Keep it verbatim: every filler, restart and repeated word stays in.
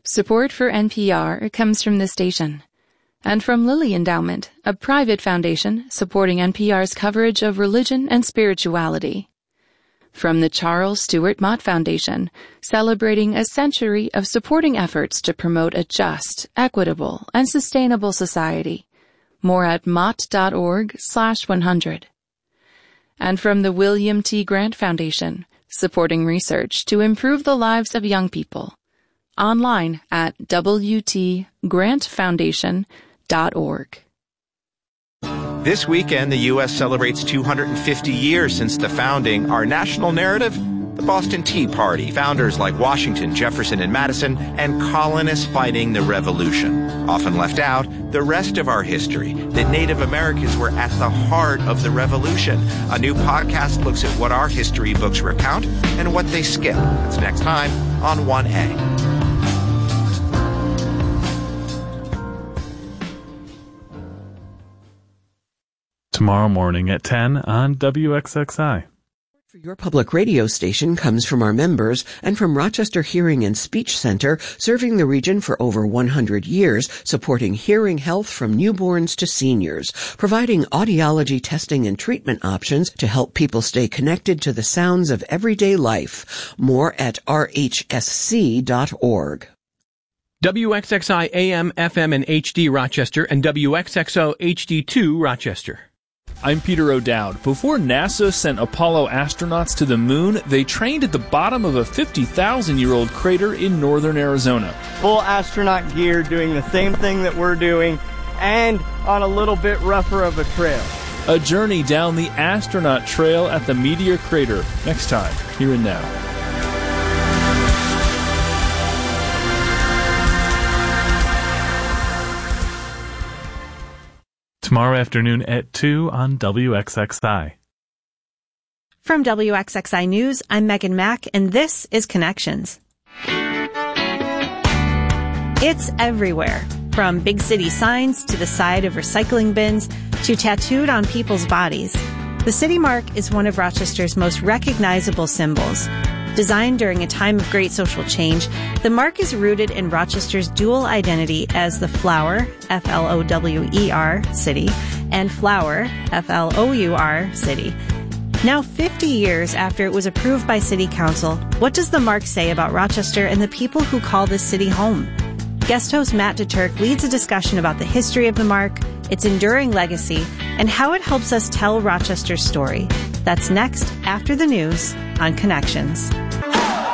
Support for N P R comes from this station and from Lilly Endowment, a private foundation supporting N P R's coverage of religion and spirituality. From the Charles Stewart Mott Foundation, celebrating a century of supporting efforts to promote a just, equitable, and sustainable society. More at mott.org slash 100. And from the William T. Grant Foundation, supporting research to improve the lives of young people. Online at w t grant foundation dot org. This weekend, the U S celebrates two hundred fifty years since the founding. Our national narrative? The Boston Tea Party, founders like Washington, Jefferson, and Madison, and colonists fighting the Revolution. Often left out, the rest of our history, that Native Americans were at the heart of the Revolution. A new podcast looks at what our history books recount and what they skip. That's next time on one A. Tomorrow morning at ten on W X X I. Your public radio station comes from our members and from Rochester Hearing and Speech Center, serving the region for over one hundred years, supporting hearing health from newborns to seniors, providing audiology testing and treatment options to help people stay connected to the sounds of everyday life. More at r h s c dot org. W X X I A M, F M, and H D Rochester and W X X O H D two Rochester. I'm Peter O'Dowd. Before NASA sent Apollo astronauts to the moon, they trained at the bottom of a fifty thousand year old crater in northern Arizona. Full astronaut gear, doing the same thing that we're doing, and on a little bit rougher of a trail. A journey down the astronaut trail at the Meteor Crater. Next time, here and now. Tomorrow afternoon at two on W X X I. From W X X I News, I'm Megan Mack, and this is Connections. It's everywhere, from big city signs to the side of recycling bins to tattooed on people's bodies. The City Mark is one of Rochester's most recognizable symbols. Designed during a time of great social change, the mark is rooted in Rochester's dual identity as the Flower, F L O W E R, city, and Flower, F L O U R, city. Now fifty years after it was approved by City Council, what does the mark say about Rochester and the people who call this city home? Guest host Matt DeTurk leads a discussion about the history of the mark, its enduring legacy, and how it helps us tell Rochester's story. That's next after the news on Connections.